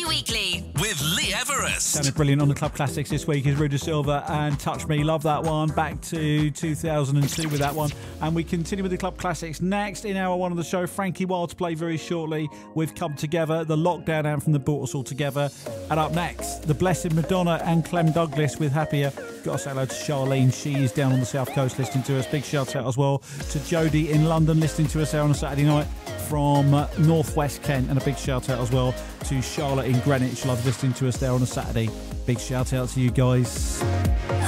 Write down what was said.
Weekly with Lee Everest. Sounded brilliant on the Club Classics this week is Ruda Silva and Touch Me. Love that one. Back to 2002 with that one. And we continue with the Club Classics next in hour one of the show. Frankie Wild to play very shortly. We've Come Together, the Lockdown anthem that brought us all together. And up next, the Blessed Madonna and Clem Douglas with Happier. Got to say hello to Charlene. She's down on the South Coast listening to us. Big shout out as well to Jodie in London listening to us there on a Saturday night from Northwest Kent. And a big shout out as well to Charlotte in Greenwich. Love listening to us there on a Saturday. Big shout out to you guys.